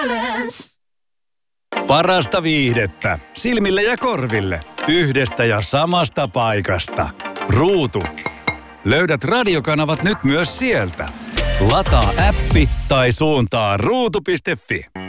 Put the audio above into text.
Balance. Parasta viihdettä silmille ja korville yhdestä ja samasta paikasta. Ruutu. Löydät radiokanavat nyt myös sieltä. Lataa appi tai suuntaa ruutu.fi.